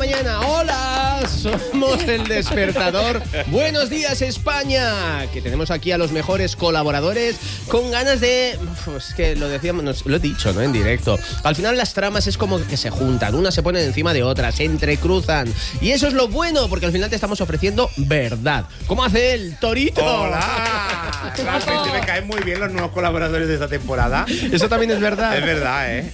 mañana. Hola, somos El Despertador. Buenos días, España. Que tenemos aquí a los mejores colaboradores con ganas de... Es que lo decíamos, lo he dicho, ¿no? En directo. Al final las tramas es como que se juntan. Unas se ponen encima de otras, se entrecruzan. Y eso es lo bueno, porque al final te estamos ofreciendo verdad. ¿Cómo hace el Torito? ¡Hola! Realmente me caen muy bien los nuevos colaboradores de esta temporada. Eso también es verdad. Es verdad, ¿eh?